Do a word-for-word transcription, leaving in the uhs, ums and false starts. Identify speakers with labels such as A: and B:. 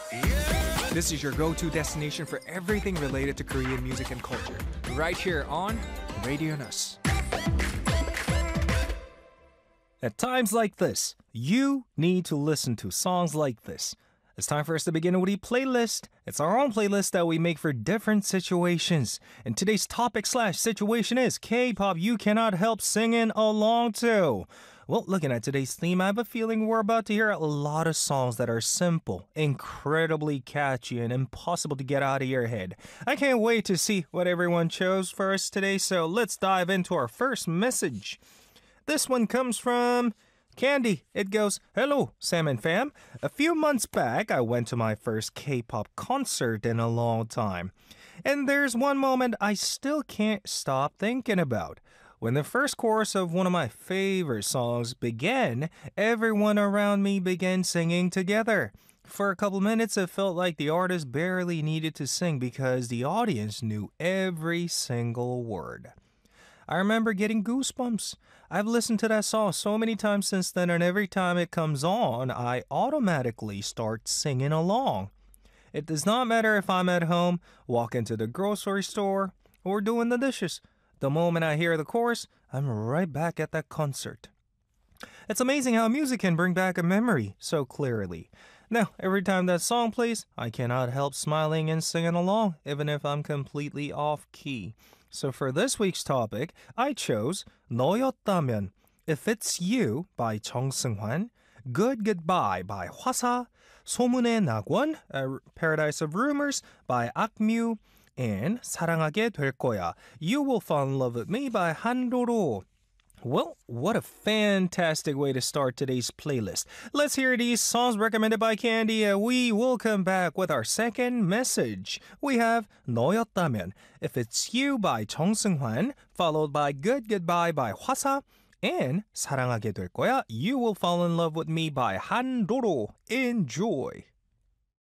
A: This is your go-to destination for everything related to Korean music and culture. Right here on Radio Nus.
B: At times like this, you need to listen to songs like this. It's time for us to begin a Woody playlist. It's our own playlist that we make for different situations. And today's topic slash situation is K-pop you cannot help singing along to. Well, looking at today's theme, I have a feeling we're about to hear a lot of songs that are simple, incredibly catchy, and impossible to get out of your head. I can't wait to see what everyone chose for us today, so let's dive into our first message. This one comes from Candy. It goes, "Hello, Sam and fam. A few months back, I went to my first K-pop concert in a long time. And there's one moment I still can't stop thinking about. When the first chorus of one of my favorite songs began, everyone around me began singing together. For a couple minutes, it felt like the artist barely needed to sing because the audience knew every single word. I remember getting goosebumps. I've listened to that song so many times since then, and every time it comes on, I automatically start singing along. It does not matter if I'm at home, walk into the grocery store, or doing the dishes. The moment I hear the chorus, I'm right back at that concert." It's amazing how music can bring back a memory so clearly. Now, every time that song plays, I cannot help smiling and singing along, even if I'm completely off key. So for this week's topic, I chose 너였다면, If It's You by Chung Seung-hwan, Good Goodbye by Hwasa, 소문의 낙원, uh, Paradise of Rumors by Akmu, and 사랑하게 될 거야, You Will Fall in Love with Me by Handoro. Well, what a fantastic way to start today's playlist. Let's hear these songs recommended by Candy, and we will come back with our second message. We have 너였다면, If It's You by Chung Seung-hwan, followed by Good Goodbye by Hwasa, and 사랑하게 될 거야, You Will Fall in Love with Me by Handoro. Enjoy!